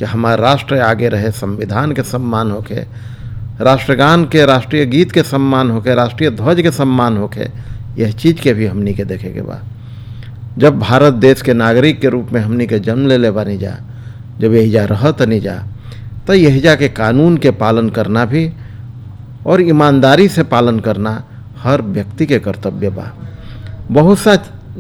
कि हमारा राष्ट्र आगे रहे, संविधान के सम्मान होके, राष्ट्रगान के, राष्ट्रीय गीत के सम्मान होके, राष्ट्रीय ध्वज के सम्मान होके, यह चीज़ के भी हमनी के देखे के बा। जब भारत देश के नागरिक के रूप में हमनी के जन्म ले बानी जा, जब यहिजा रहत नहीं जा, तो यहिजा के कानून के पालन करना भी और ईमानदारी से पालन करना हर व्यक्ति के कर्तव्य बा। बहुत सा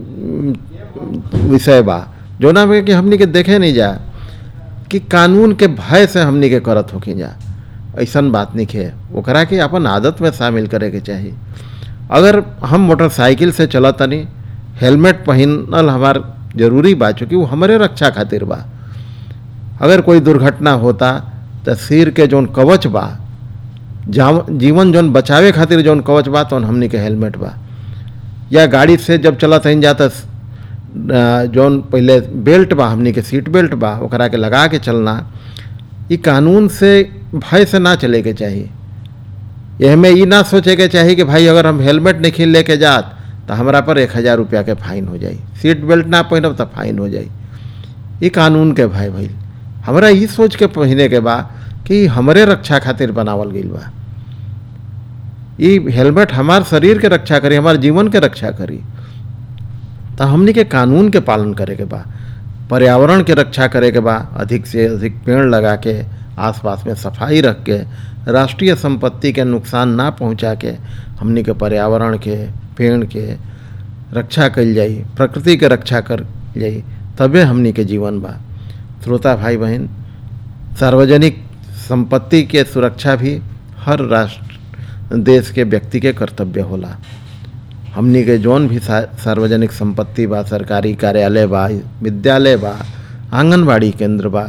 विषय बा जो ना कि हमनी के देखे नहीं जा कि कानून के भय से हमनी के करत होके जा, ऐसन बात नहीं है। ओकरा के अपन आदत में शामिल करे के चाहिए। अगर हम मोटरसाइकिल से चलत तनी, हेलमेट पहनल हमार जरूरी बा, चूँकि वो हमारे रक्षा खातिर बा। अगर कोई दुर्घटना होता तो सिर के जौन कवच बा, जीवन जौन बचावे खातिर जौन कवच बा, तो हमनी के हेलमेट बा। या गाड़ी से जब चलत हन जाता जौन पहले बेल्ट बा, हमनी के सीट बेल्ट बा, ओकरा के लगा के चलना, ये कानून से भय से ना चले के चाहिए। यह में ये ना सोचे के चाहिए कि भाई अगर हम हेलमेट नहीं लेके जात तो हमारा पर 1000 रुपया के फाइन हो जाई, सीट बेल्ट ना पहनब तो फाइन हो जाई। ये कानून के भय भइल। हमरा ये सोच के पहने के बा कि हमरे रक्षा खातिर बनावल गईल बा। ये हेलमेट हमार शरीर के रक्षा करी, हमार जीवन के रक्षा करी। तो हमनी के कानून के पालन करे के बा, पर्यावरण के रक्षा करे के बा, अधिक से अधिक पेड़ लगा के, आसपास में सफाई रख के, राष्ट्रीय संपत्ति के नुकसान ना पहुंचा के हमनी के पर्यावरण के, पेड़ के रक्षा कल जाई, प्रकृति के रक्षा कर जाई, तबे हमनी के जीवन बा। श्रोता भाई बहन, सार्वजनिक संपत्ति के सुरक्षा भी हर राष्ट्र देश के व्यक्ति के कर्तव्य होला। हमनी के जौन भी सार्वजनिक संपत्ति बा, सरकारी कार्यालय बा, विद्यालय बा, आंगनबाड़ी केंद्र बा,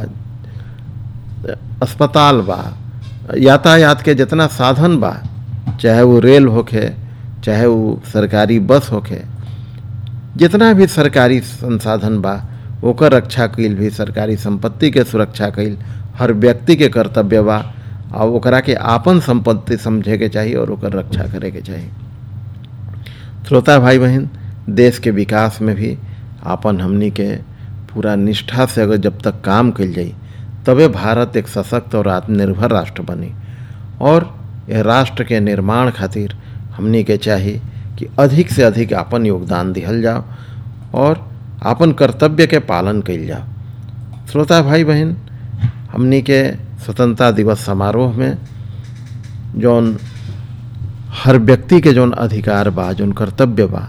अस्पताल बा, यातायात के जितना साधन बा, चाहे वो रेल होखे, चाहे वो सरकारी बस होखे, जितना भी सरकारी संसाधन बा, ओकर रक्षा कईल भी, सरकारी संपत्ति के सुरक्षा कईल हर व्यक्ति के कर्तव्य बा। और ओकरा के आपन संपत्ति समझे के चाहिए और ओकर रक्षा करे के चाहिए। श्रोता भाई बहन, देश के विकास में भी आपन हमनी के पूरा निष्ठा से अगर जब तक काम कल जाई, तबे भारत एक सशक्त और आत्मनिर्भर राष्ट्र बनी। और यह राष्ट्र के निर्माण खातिर हमनी के चाहिए कि अधिक से अधिक आपन योगदान दिहल जाओ और आपन कर्तव्य के पालन कइल जाओ। श्रोता भाई बहन, हमनी के स्वतंत्रता दिवस समारोह में जौन हर व्यक्ति के जौन अधिकार बा, जौन कर्तव्य बा,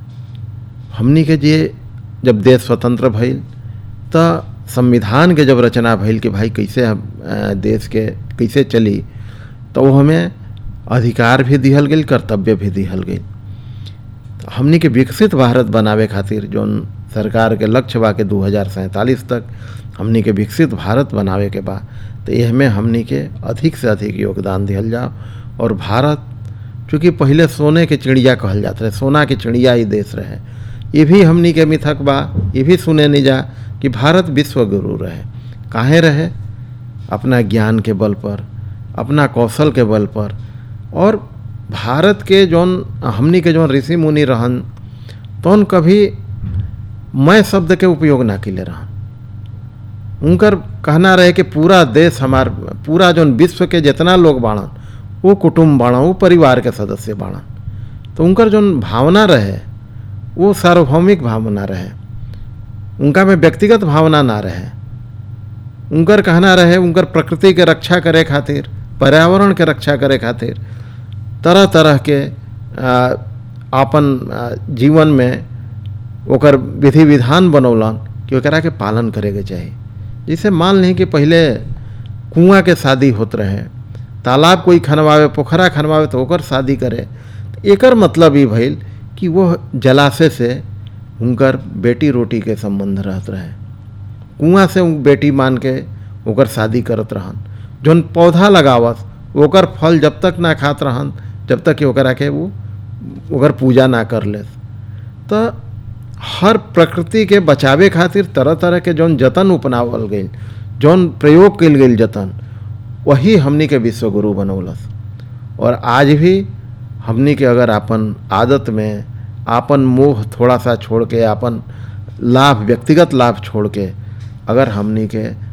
हमनी के जब देश स्वतंत्र भइल त संविधान के जब रचना भइल कि भाई कैसे हम देश के कैसे चली, तो हमें अधिकार भी दिहल गई, कर्तव्य भी दिहल गई। तो हमनी के विकसित भारत बनावे खातिर जौन सरकार के लक्ष्य बा के 2047 तक हमनी के विकसित भारत बनावे के बा, तो यह में हमनी के अधिक से अधिक योगदान दिहल जाओ। और भारत चूँकि पहले सोने के चिड़िया कहल जात रहे, सोना के चिड़िया ही देश रहे, ये भी हमनी के मिथक बा। ये भी सुने नहीं जा कि भारत विश्व गुरु रहे। काहे रहे? अपना ज्ञान के बल पर, अपना कौशल के बल पर। और भारत के जौन हमनी के जौन ऋषि मुनि रहन, तो कभी मैं शब्द के उपयोग ना किले रहन। उनकर कहना रहे कि पूरा देश हमार, पूरा जौन विश्व के जितना लोग बाणन वो कुटुंब बाणन, वो परिवार के सदस्य बाणन। तो उनकर जौन भावना रहे वो सार्वभौमिक भावना रहे, उनका में व्यक्तिगत भावना ना रहे। उनकर कहना रहे, उनकर प्रकृति के रक्षा करे खातिर, पर्यावरण के रक्षा करे खातिर तरह तरह के आपन जीवन में ओकर विधि विधान बनौलन कि ओकरा के पालन करे के चाहिए। जैसे मान लें कि पहले कुआं के शादी होत रहे, तालाब कोई खनवावे, पोखरा खनवावे तो ओकर शादी करे। तो एकर मतलब ये भइल कि वह जलाशय से उनकर बेटी रोटी के संबंध रहत रहे, कुआं से बेटी मान के ओकर शादी करत रहन। जौन पौधा लगावत ओकर फल जब तक ना खात रहन, जब तक कि ओकरा के वो ओकर पूजा ना कर ले। तो हर प्रकृति के बचावे खातिर तरह तरह के जौन जतन अपनावल गई, जौन प्रयोग कल गई जतन, वही हमनी के विश्वगुरु बनौलस। और आज भी हमनी के अगर आपन आदत में आपन मोह थोड़ा सा छोड़ के, आपन लाभ, व्यक्तिगत लाभ छोड़ के अगर हमनी के